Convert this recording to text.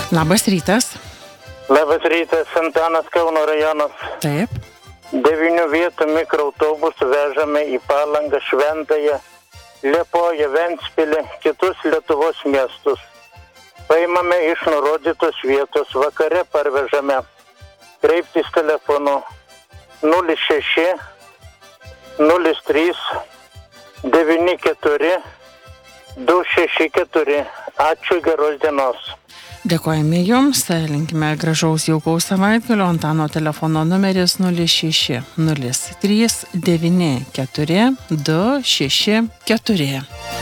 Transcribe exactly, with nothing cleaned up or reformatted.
Labas rytas. Labas rytas, Antanas, Kauno rajonas. Taip. Devinių vietų mikroautobusų vežame į Palangą, Šventąją, Liepoją, Ventspilį, kitus Lietuvos miestus. Paimame iš nurodytos vietos, vakare parvežame. Kreiptis telefonu nulis šeši nulis trys devyni keturi du šeši keturi. Ačiū, geros dienos. Dėkojame Jums, linkime gražaus jaukaus savaitgalio. Antano telefono numeris nulis šeši nulis trys devyni keturi du šeši keturi.